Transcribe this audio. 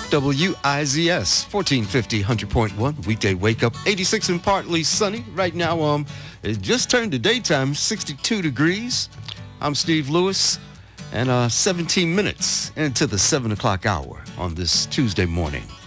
WIZS 1450 100.1 weekday wake up 86 and partly sunny right now. It just turned to daytime 62 degrees. I'm Steve Lewis, and 17 minutes into the 7 o'clock hour on this Tuesday morning.